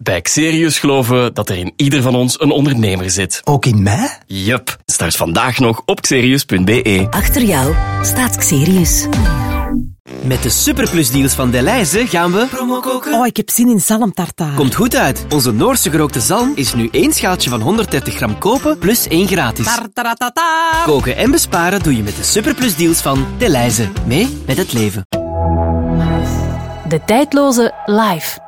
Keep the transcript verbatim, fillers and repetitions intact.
bij Xerius geloven we dat er in ieder van ons een ondernemer zit. Ook in mij? Yup. Start vandaag nog op xerius punt be. Achter jou staat Xerius. Met de superplusdeals van Delhaize gaan we promo koken. Oh, ik heb zin in zalmtartaar. Komt goed uit. Onze Noorse gerookte zalm is nu één schaaltje van honderddertig gram kopen plus één gratis. Tartaratata. Koken en besparen doe je met de superplusdeals van Delhaize. Mee met het leven. De tijdloze live.